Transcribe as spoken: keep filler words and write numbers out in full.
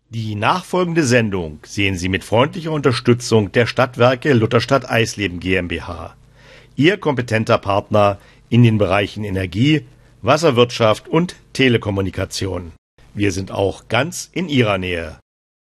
Die nachfolgende Sendung sehen Sie mit freundlicher Unterstützung der Stadtwerke Lutherstadt Eisleben GmbH. Ihr kompetenter Partner in den Bereichen Energie, Wasserwirtschaft und Telekommunikation. Wir sind auch ganz in Ihrer Nähe.